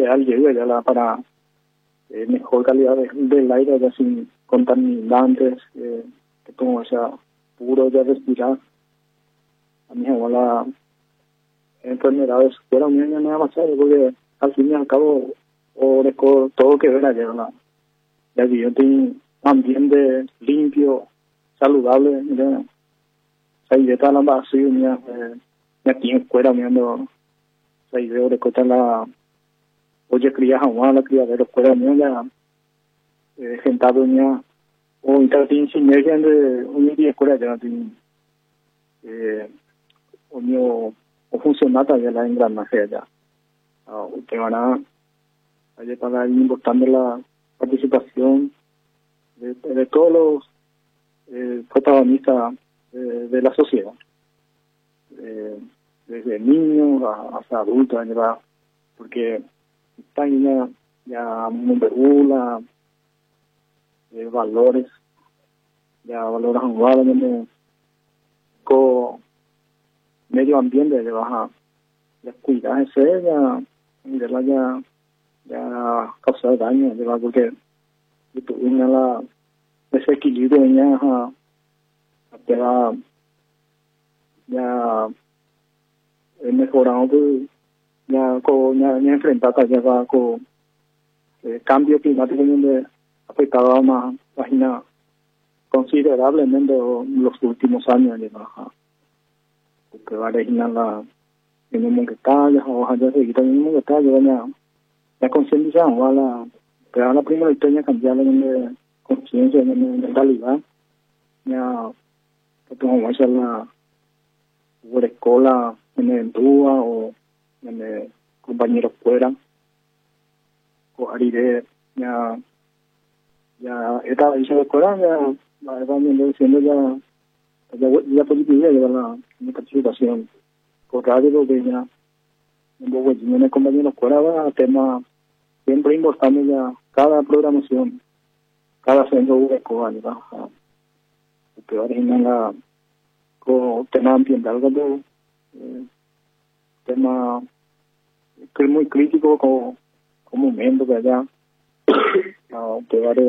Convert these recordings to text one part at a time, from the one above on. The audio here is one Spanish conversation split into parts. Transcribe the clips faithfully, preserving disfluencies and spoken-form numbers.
ideal llegue ya la, para eh, mejor calidad de, del aire, ya sin contaminantes, eh, que todo sea puro de respirar. A mí igual la enfermedades fuera muy bien nada más, porque al fin y al cabo o de co- todo que ver allá la ya que yo tengo ambiente limpio, saludable, mira, ahí de tal vacío, mira, me aquí en fuera mirando, ahí veo de cortar la oye cría jamás la criadero fuera mía ya eh, sentado mía o intertín sin media de un día escuela ya tiene eh o mío o funcionata ya la engranaje allá. Ah, que van a allá para ir importando la participación de, de todos los eh, protagonistas eh, de la sociedad, eh, desde niños a- hasta adultos, ¿verdad? Porque están ya, ya regula eh, valores, ya valores anuales, con medio ambiente, de baja, ya cuidarse, ya, ya, ya, ya causar daño, ¿verdad? Porque tuvimos la desequilibrio ya, ya, ya he mejorado, pues, ya con ya, ya enfrentado ya va con eh, cambio climático donde afectaba más página considerablemente en los últimos años de baja, porque va a reinar la en el mundo que está ya o ya se quita en el mundo que está ya ya ya concientización va la pero la primera historia cambiar de conciencia de mentalidad ya que como esa la por escuela en el dúa o en el compañeros fuera o aride ya ya esta dice de escuela ya va también diciendo ya ya ya positiva ya la mi participación por radio que ya en Bogotá en el compañero fuera va tema siempre importante ya cada programación cada centro de escuela ya que va en la con tema ambiental como eh, tema que es muy crítico como como momento que allá a pegar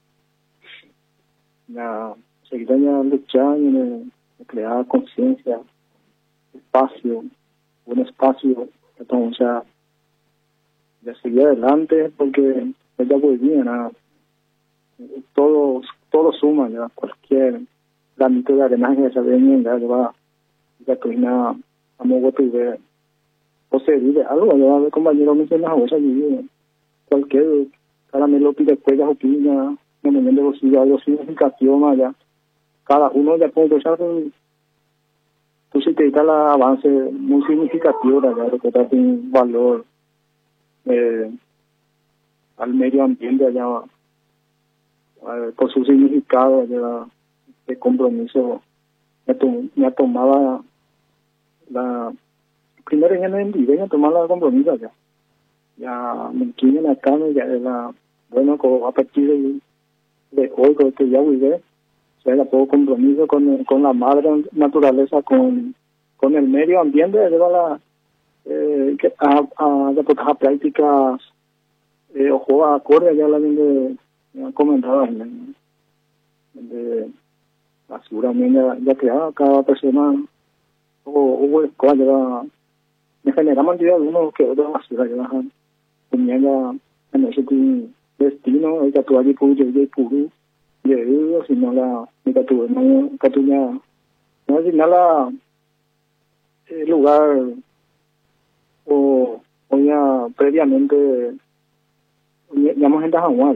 la seguir ya luchando en crear conciencia espacio un espacio entonces ya seguir adelante porque ya volvían a todos todo suma ya cualquier granito de arena que se ve ya va ya que una amo que ver o se vive algo ya de compañero me dice las cosas y cualquier caramelo pide cuellas o piña no me vende los algo significación allá cada uno ya puede pensar tú si te da el avance muy significativo de allá que da un valor eh, al medio ambiente allá eh, por su significado allá de compromiso me, tom, me tomaba la primero en el día ya tomaba la compromiso allá ya me quieren acá ya de la bueno a partir de, de hoy que ya vive se la puedo compromiso con con la madre naturaleza con con el medio ambiente lleva la eh, que a a de a prácticas eh, ojo acorde ya la de ya comentaba de basura ya, ya creada cada persona o hubo escuela ya me genera cantidad de uno que otra basura ya comienza en ese destino el que allí pudo y puro y el si no la ni que tuve no que tuya no es nada el lugar o o ya previamente llamamos gente a Juan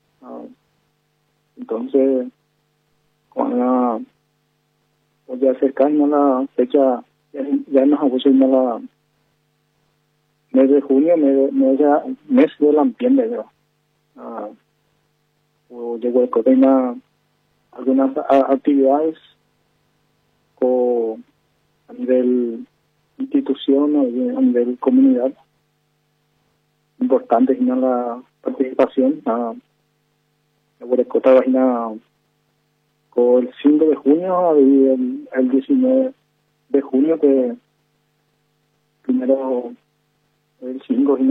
entonces cuando la o ya cercana la fecha ya, ya nos abusimos la mes de junio mes, mes, mes del ambiente ¿verdad? Ah, o llegó a coordinar algunas a, actividades o a nivel institución o a nivel comunidad importantes en la participación a la cota vagina con el cinco de junio y el, el diecinueve de junio que primero el cinco